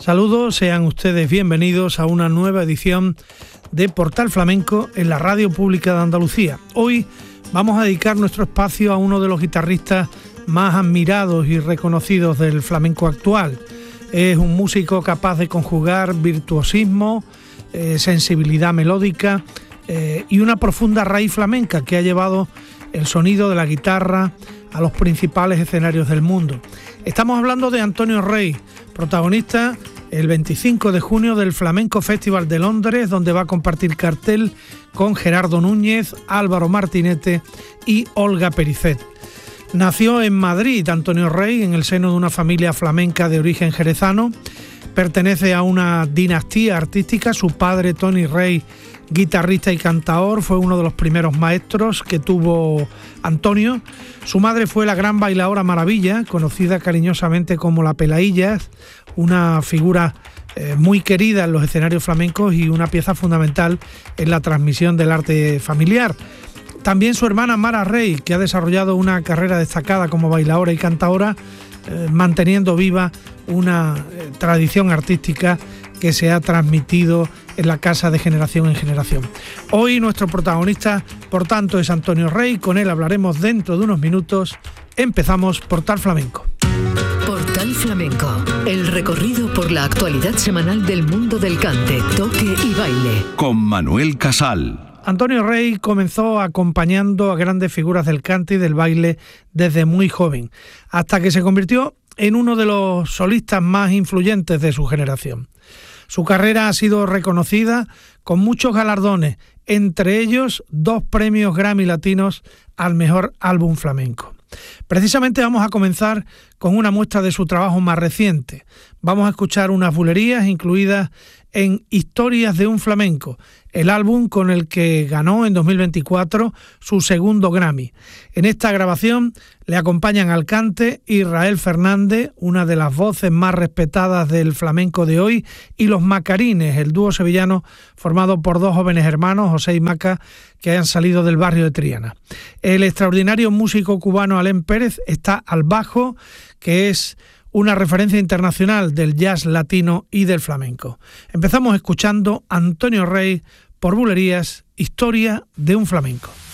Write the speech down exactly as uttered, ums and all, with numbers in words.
Saludos, sean ustedes bienvenidos a una nueva edición de Portal Flamenco en la Radio Pública de Andalucía. Hoy vamos a dedicar nuestro espacio a uno de los guitarristas más admirados y reconocidos del flamenco actual. Es un músico capaz de conjugar virtuosismo, eh, sensibilidad melódica eh, y una profunda raíz flamenca que ha llevado el sonido de la guitarra a los principales escenarios del mundo. Estamos hablando de Antonio Rey, protagonista el veinticinco de junio del Flamenco Festival de Londres, donde va a compartir cartel con Gerardo Núñez, Álvaro Martinete y Olga Pericet. Nació en Madrid Antonio Rey en el seno de una familia flamenca de origen jerezano. Pertenece a una dinastía artística. Su padre, Tony Rey, guitarrista y cantaor, fue uno de los primeros maestros que tuvo Antonio. Su madre fue la gran bailadora Maravilla, conocida cariñosamente como la Pelaillas, una figura eh, muy querida en los escenarios flamencos y una pieza fundamental en la transmisión del arte familiar. También su hermana Mara Rey, que ha desarrollado una carrera destacada como bailadora y cantaora, eh, manteniendo viva una eh, tradición artística que se ha transmitido en la casa de generación en generación. Hoy nuestro protagonista, por tanto, es Antonio Rey. Con él hablaremos dentro de unos minutos. Empezamos Portal Flamenco. Portal Flamenco, el recorrido por la actualidad semanal del mundo del cante, toque y baile. Con Manuel Casal. Antonio Rey comenzó acompañando a grandes figuras del cante y del baile desde muy joven, hasta que se convirtió en uno de los solistas más influyentes de su generación. Su carrera ha sido reconocida con muchos galardones, entre ellos dos premios Grammy latinos al mejor álbum flamenco. Precisamente vamos a comenzar con una muestra de su trabajo más reciente. Vamos a escuchar unas bulerías incluidas en Historias de un Flamenco, el álbum con el que ganó en dos mil veinticuatro su segundo Grammy. En esta grabación le acompañan al cante Israel Fernández, una de las voces más respetadas del flamenco de hoy, y los Macarines, el dúo sevillano formado por dos jóvenes hermanos, José y Maca, que han salido del barrio de Triana. El extraordinario músico cubano Alén Pérez está al bajo, que es una referencia internacional del jazz latino y del flamenco. Empezamos escuchando Antonio Rey por Bulerías, Historia de un Flamenco.